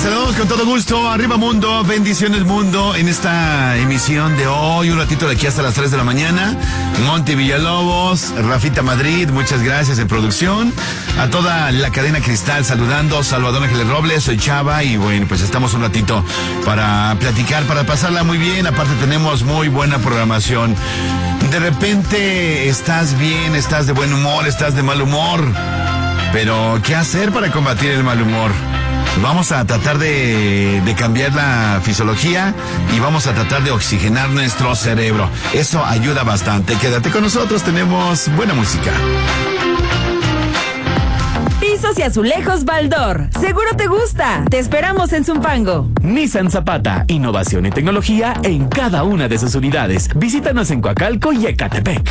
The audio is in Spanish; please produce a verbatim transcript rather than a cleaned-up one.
saludamos con todo gusto. Arriba mundo, bendiciones mundo. En esta emisión de hoy, un ratito de aquí hasta las tres de la mañana. Monty Villalobos, Rafita Madrid, muchas gracias en producción. A toda la cadena Cristal saludando. Salvador Ángeles Robles, soy Chava. Y bueno, pues estamos un ratito para platicar, para pasarla muy bien. Aparte tenemos muy buena programación. De repente estás bien, estás de buen humor, estás de mal humor. Pero, ¿qué hacer para combatir el mal humor? Vamos a tratar de, de cambiar la fisiología y vamos a tratar de oxigenar nuestro cerebro. Eso ayuda bastante. Quédate con nosotros, tenemos buena música. Pisos y azulejos Baldor. Seguro te gusta. Te esperamos en Zumpango. Nissan Zapata. Innovación y tecnología en cada una de sus unidades. Visítanos en Coacalco y Ecatepec.